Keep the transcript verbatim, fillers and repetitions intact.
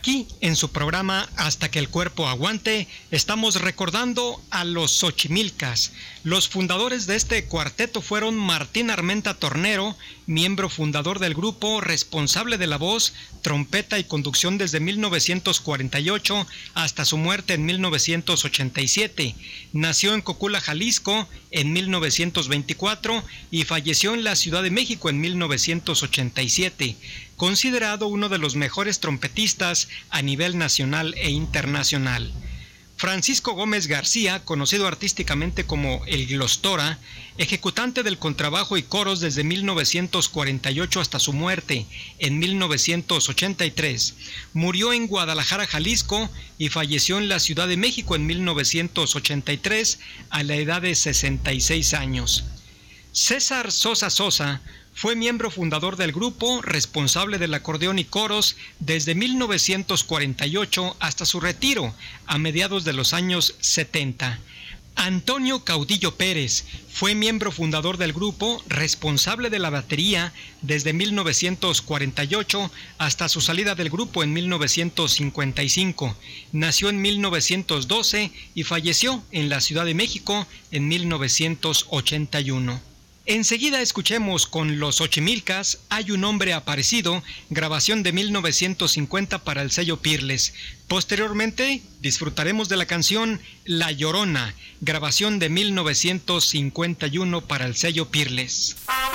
Aquí, en su programa Hasta que el cuerpo aguante, estamos recordando a los Xochimilcas. Los fundadores de este cuarteto fueron Martín Armenta Tornero, miembro fundador del grupo, responsable de la voz, trompeta y conducción desde mil novecientos cuarenta y ocho hasta su muerte en mil novecientos ochenta y siete. Nació en Cocula, Jalisco, en mil novecientos veinticuatro y falleció en la Ciudad de México en mil novecientos ochenta y siete. Considerado uno de los mejores trompetistas a nivel nacional e internacional. Francisco Gómez García, conocido artísticamente como El Glostora, ejecutante del contrabajo y coros desde mil novecientos cuarenta y ocho hasta su muerte en mil novecientos ochenta y tres, murió en Guadalajara, Jalisco, y falleció en la Ciudad de México en mil novecientos ochenta y tres a la edad de sesenta y seis años. César Sosa Sosa fue miembro fundador del grupo, responsable del acordeón y coros desde mil novecientos cuarenta y ocho hasta su retiro a mediados de los años setenta. Antonio Caudillo Pérez fue miembro fundador del grupo, responsable de la batería desde mil novecientos cuarenta y ocho hasta su salida del grupo en mil novecientos cincuenta y cinco. Nació en mil novecientos doce y falleció en la Ciudad de México en mil novecientos ochenta y uno. Enseguida escuchemos con los Xochimilcas Hay un hombre aparecido, grabación de mil novecientos cincuenta para el sello Peerless. Posteriormente disfrutaremos de la canción La Llorona, grabación de mil novecientos cincuenta y uno para el sello Peerless.